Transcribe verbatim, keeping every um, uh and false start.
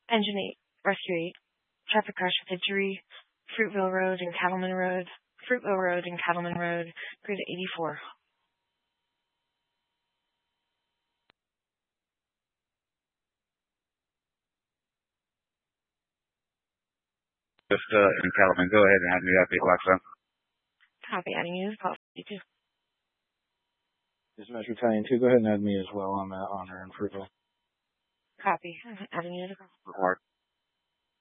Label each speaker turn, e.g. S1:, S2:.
S1: Engine eight, Rescue eight, traffic crash at Victory, Fruitville Road and Cattleman Road, Fruitville Road and Cattleman Road, grid eighty-four.
S2: Just uh, in Cattleman, go ahead and have me update Blackstone.
S1: Copy, adding you as well. fifty-two.
S3: Dispatch Battalion two, go ahead and add me as well on that honor and Fruitville.
S1: Copy, adding you as well.
S2: Report.